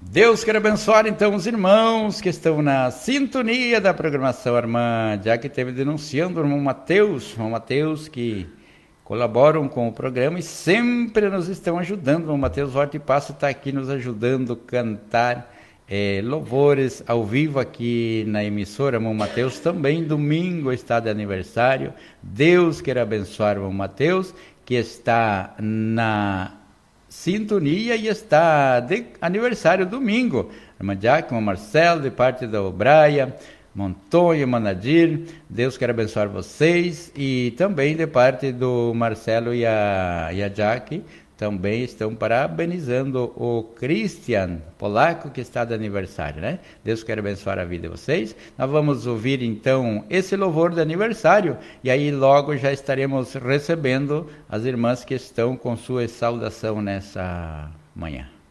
Deus quer abençoar então os irmãos que estão na sintonia da programação, irmã, já que esteve denunciando o irmão Mateus que colaboram com o programa e sempre nos estão ajudando. O irmão Mateus Horta e Passo está aqui nos ajudando a cantar louvores ao vivo aqui na emissora. Irmão Mateus também domingo está de aniversário. Deus quer abençoar o irmão Mateus, que está na sintonia e está de aniversário domingo. Irmã Jack, irmão Marcelo, de parte da Obraia, Montonho, Manadir, Deus quer abençoar vocês, e também de parte do Marcelo e a Jack, também estão parabenizando o Christian Polaco, que está de aniversário, né? Deus quer abençoar a vida de vocês. Nós vamos ouvir então esse louvor de aniversário, e aí logo já estaremos recebendo as irmãs que estão com sua saudação nessa manhã.